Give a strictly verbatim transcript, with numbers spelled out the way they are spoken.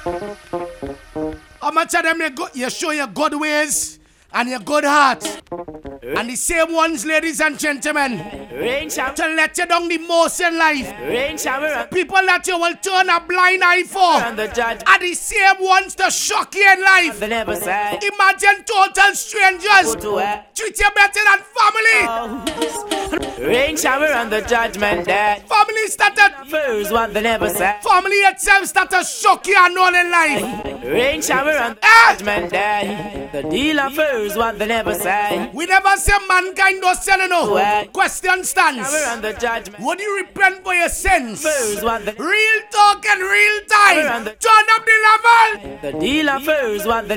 How much of them you, go, you show your good ways and your good heart? And the same ones, ladies and gentlemen, to let you down the most in life. People that you will turn a blind eye for are the same ones to shock you in life. Imagine total strangers treat you better than family. Rain shower on the judgment day. Family started first what they never said. Family itself started shock you and all in life. Rain shower on the eh? judgment day. The dealer first what they never say. We never say mankind don't sell no. Uh, Question stands. Shower on the judgment. Would you repent for your sins? First what the real talk and real time. Turn up the level. The dealer first what they